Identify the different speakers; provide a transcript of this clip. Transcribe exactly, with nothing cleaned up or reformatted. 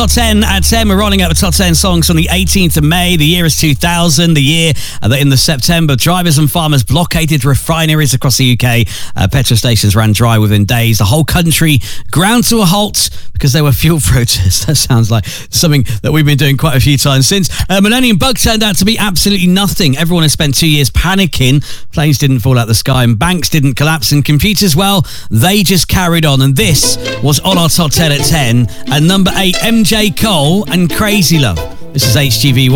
Speaker 1: Top ten at ten. We're rolling out the top ten songs on the eighteenth of May. The year is two thousand. The year uh, that in the September, drivers and farmers blockaded refineries across the U K. Uh, petrol stations ran dry within days. The whole country ground to a halt because there were fuel protests. That sounds like something that we've been doing quite a few times since. Uh, Millennium Bug turned out to be absolutely nothing. Everyone has spent two years panicking. Planes didn't fall out the sky and banks didn't collapse and computers, well, they just carried on. And this was on our top ten at ten. At number eight, M J Cole and Crazy Love. This is H G V